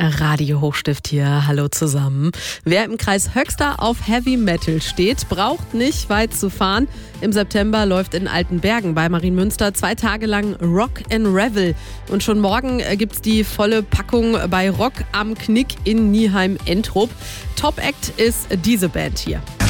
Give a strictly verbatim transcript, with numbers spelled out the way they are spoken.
Radio Hochstift hier, hallo zusammen. Wer im Kreis Höxter auf Heavy Metal steht, braucht nicht weit zu fahren. Im September läuft in Altenbergen bei Marienmünster zwei Tage lang Rock and Revel. Und schon morgen gibt's die volle Packung bei Rock am Knick in Nieheim-Entrop. Top-Act ist diese Band hier.